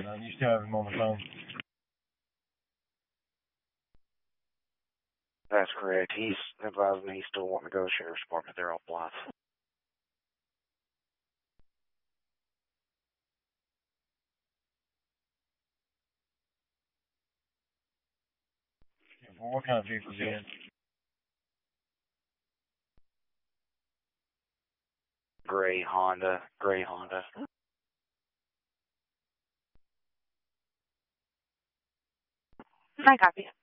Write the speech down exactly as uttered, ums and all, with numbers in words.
Uh, you still have him on the phone. That's correct. He's advised me he's still wanting to go to the sheriff's department. They're all Blythe. What kind of vehicle is he in? Gray Honda. Gray Honda. I copy.